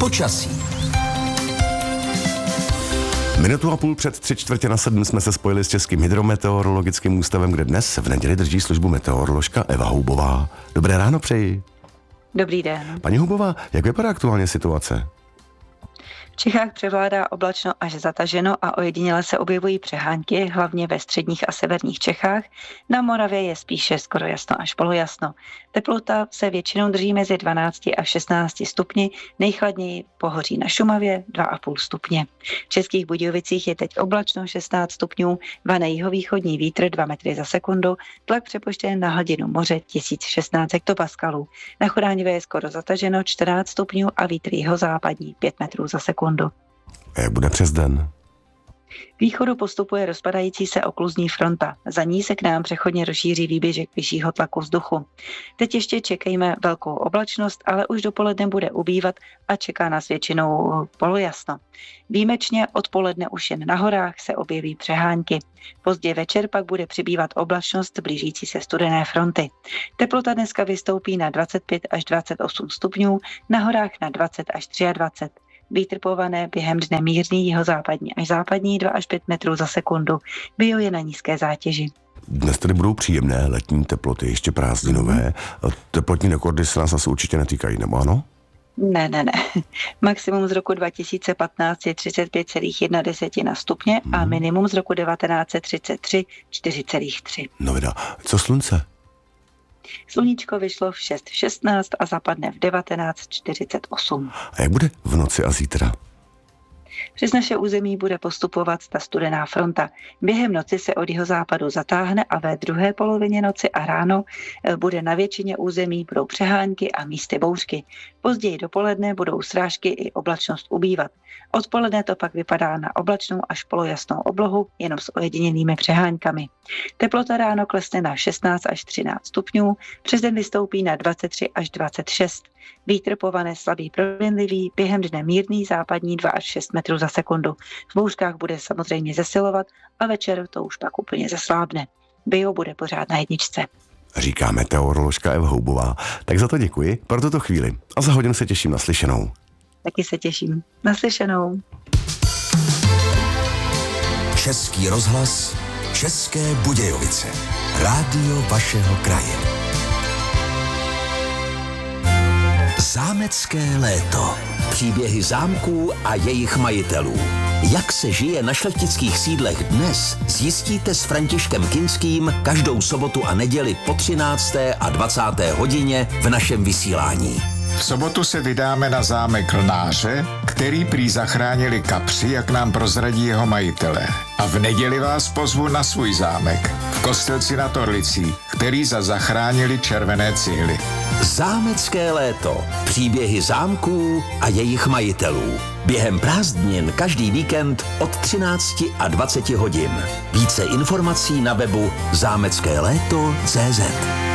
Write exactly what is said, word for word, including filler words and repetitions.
Počasí. Minutu a půl před tři čtvrtě na sedm jsme se spojili s Českým hydrometeorologickým ústavem, kde dnes v neděli drží službu meteoroložka Eva Houbová. Dobré ráno přeji. Dobrý den. Paní Houbová, jak vypadá aktuálně situace? V Čechách převládá oblačno až zataženo a ojediněle se objevují přehánky, hlavně ve středních a severních Čechách. Na Moravě je spíše skoro jasno až polojasno. Teplota se většinou drží mezi dvanácti a šestnácti stupni, nejchladněji pohoří na Šumavě dva a půl stupně. V Českých Budějovicích je teď oblačno šestnáct stupňů, vane jihovýchodní vítr dva metry za sekundu, tlak přepočten na hladinu moře tisíc šestnáct hektopaskalů. Na Chudánivě je skoro zataženo čtrnáct stupňů a vítr jihozápadní pět metrů za sekundu. A jak bude přes den? K východu postupuje rozpadající se okluzní fronta. Za ní se k nám přechodně rozšíří výběžek vyššího tlaku vzduchu. Teď ještě čekejme velkou oblačnost, ale už dopoledne bude ubývat a čeká nás většinou polojasno. Výjimečně odpoledne už jen na horách se objeví přehánky. Pozdě večer pak bude přibývat oblačnost blížící se studené fronty. Teplota dneska vystoupí na dvacet pět až dvacet osm stupňů, na horách na dvacet až dvacet tři. Vítr pované během dne mírný jihozápadní až západní dva až pět metrů za sekundu. Bio je na nízké zátěži. Dnes tedy budou příjemné letní teploty, ještě prázdninové. Teplotní rekordy se nás asi určitě netýkají, nebo ano? Ne, ne, ne. Maximum z roku dva tisíce patnáct je třicet pět celá jedna stupně hmm. a minimum z roku devatenáct set třicet tři čtyři celá tři. No vida, co slunce? Sluníčko vyšlo v šest šestnáct a zapadne v devatenáct čtyřicet osm. A jak bude v noci a zítra? Přes naše území bude postupovat ta studená fronta. Během noci se od jihozápadu zatáhne a ve druhé polovině noci a ráno bude na většině území budou přehánky a místy bouřky. Později dopoledne budou srážky i oblačnost ubývat. Odpoledne to pak vypadá na oblačnou až polojasnou oblohu, jenom s ojedinělými přeháňkami. Teplota ráno klesne na šestnáct až třináct stupňů, přes den vystoupí na dvacet tři až dvacet šest. Vítr pované slabý proměnlivý, během dne mírný západní dva až šest metrů za sekundu. V bouřkách bude samozřejmě zesilovat a večer to už pak úplně zeslábne. Bio bude pořád na jedničce. Říká meteoroložka Eva Houbová. Tak za to děkuji pro tuto chvíli a za hodinu se těším na slyšenou. Taky se těším. Naslyšenou. Český rozhlas, České Budějovice. Rádio vašeho kraje. Zámecké léto. Příběhy zámků a jejich majitelů. Jak se žije na šlechtických sídlech dnes, zjistíte s Františkem Kinským každou sobotu a neděli po třinácté a dvacáté hodině v našem vysílání. V sobotu se vydáme na zámek Lnáře, který prý zachránili kapři, jak nám prozradí jeho majitelé. A v neděli vás pozvu na svůj zámek v Kostelci nad Orlicí, který za zachránili červené cihly. Zámecké léto. Příběhy zámků a jejich majitelů. Během prázdnin každý víkend od třinácti a dvaceti hodin. Více informací na webu zámecké léto tečka cé zet.